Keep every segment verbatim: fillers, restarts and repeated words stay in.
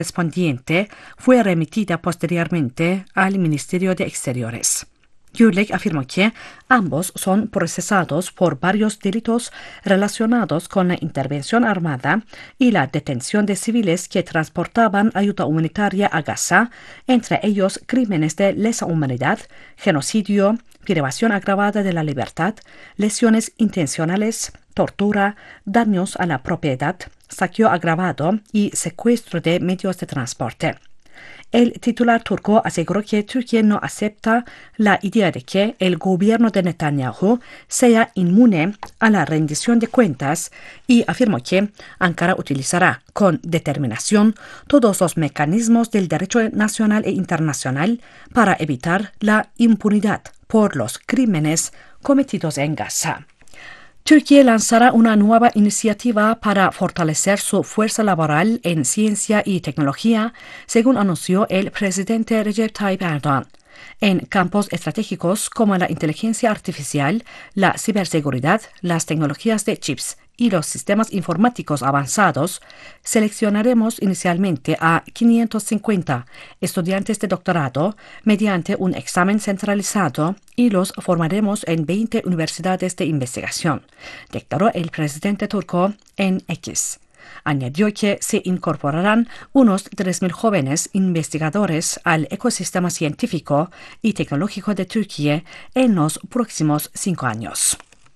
correspondiente fue remitida posteriormente al Ministerio de Exteriores. Gürlek afirmó que ambos son procesados por varios delitos relacionados con la intervención armada y la detención de civiles que transportaban ayuda humanitaria a Gaza, entre ellos crímenes de lesa humanidad, genocidio, privación agravada de la libertad, lesiones intencionales, tortura, daños a la propiedad, saqueo agravado y secuestro de medios de transporte. El titular turco aseguró que Turquía no acepta la idea de que el gobierno de Netanyahu sea inmune a la rendición de cuentas y afirmó que Ankara utilizará con determinación todos los mecanismos del derecho nacional e internacional para evitar la impunidad por los crímenes cometidos en Gaza. Turquía lanzará una nueva iniciativa para fortalecer su fuerza laboral en ciencia y tecnología, según anunció el presidente Recep Tayyip Erdoğan. En campos estratégicos como la inteligencia artificial, la ciberseguridad, las tecnologías de chips y los sistemas informáticos avanzados, seleccionaremos inicialmente a quinientos cincuenta estudiantes de doctorado mediante un examen centralizado y los formaremos en veinte universidades de investigación, declaró el presidente turco en X. Añadió que se incorporarán unos tres mil jóvenes investigadores al ecosistema científico y tecnológico de Turquía en los próximos cinco años.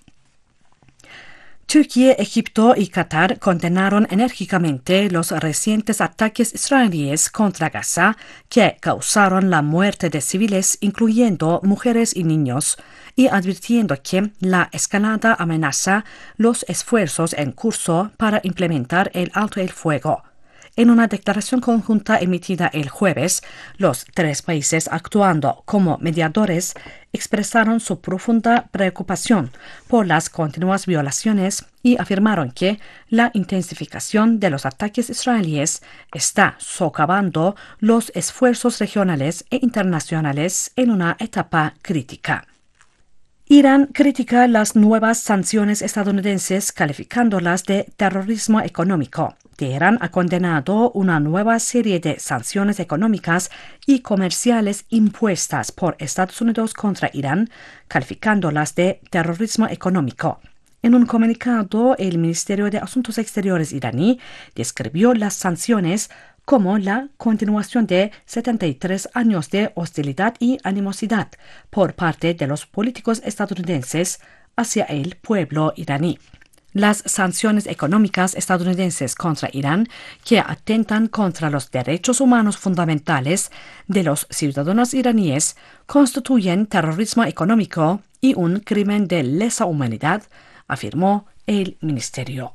Turquía, Egipto y Qatar condenaron enérgicamente los recientes ataques israelíes contra Gaza que causaron la muerte de civiles, incluyendo mujeres y niños, y advirtiendo que la escalada amenaza los esfuerzos en curso para implementar el alto el fuego. En una declaración conjunta emitida el jueves, los tres países, actuando como mediadores, expresaron su profunda preocupación por las continuas violaciones y afirmaron que la intensificación de los ataques israelíes está socavando los esfuerzos regionales e internacionales en una etapa crítica. Irán critica las nuevas sanciones estadounidenses calificándolas de terrorismo económico. Teherán ha condenado una nueva serie de sanciones económicas y comerciales impuestas por Estados Unidos contra Irán, calificándolas de terrorismo económico. En un comunicado, el Ministerio de Asuntos Exteriores iraní describió las sanciones como la continuación de setenta y tres años de hostilidad y animosidad por parte de los políticos estadounidenses hacia el pueblo iraní. Las sanciones económicas estadounidenses contra Irán, que atentan contra los derechos humanos fundamentales de los ciudadanos iraníes, constituyen terrorismo económico y un crimen de lesa humanidad, afirmó el ministerio.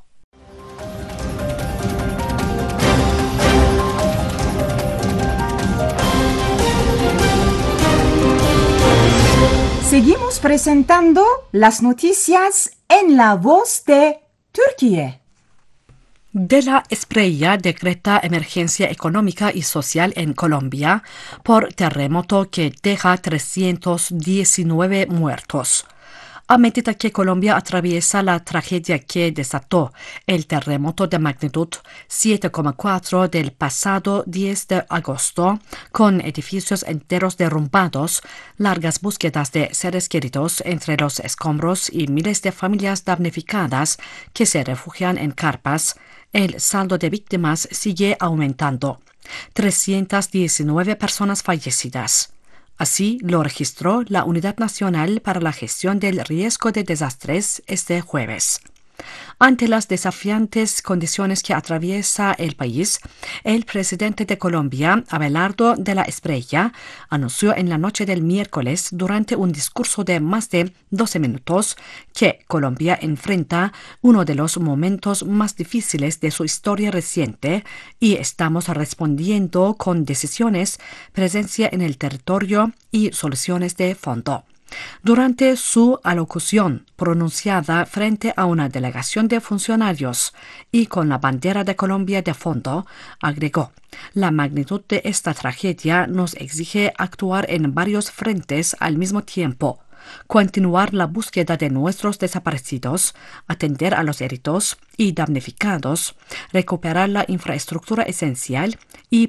Seguimos presentando las noticias en la voz de Turquía. De la Espriella decreta emergencia económica y social en Colombia por terremoto que deja trescientos diecinueve muertos. A medida que Colombia atraviesa la tragedia que desató el terremoto de magnitud siete coma cuatro del pasado diez de agosto, con edificios enteros derrumbados, largas búsquedas de seres queridos entre los escombros y miles de familias damnificadas que se refugian en carpas, el saldo de víctimas sigue aumentando. trescientas diecinueve personas fallecidas. Así lo registró la Unidad Nacional para la Gestión del Riesgo de Desastres este jueves. Ante las desafiantes condiciones que atraviesa el país, el presidente de Colombia, Abelardo de la Espriella, anunció en la noche del miércoles, durante un discurso de más de doce minutos, que Colombia enfrenta uno de los momentos más difíciles de su historia reciente y estamos respondiendo con decisiones, presencia en el territorio y soluciones de fondo. Durante su alocución pronunciada frente a una delegación de funcionarios y con la bandera de Colombia de fondo, agregó: "La magnitud de esta tragedia nos exige actuar en varios frentes al mismo tiempo. Continuar la búsqueda de nuestros desaparecidos, atender a los heridos y damnificados, recuperar la infraestructura esencial y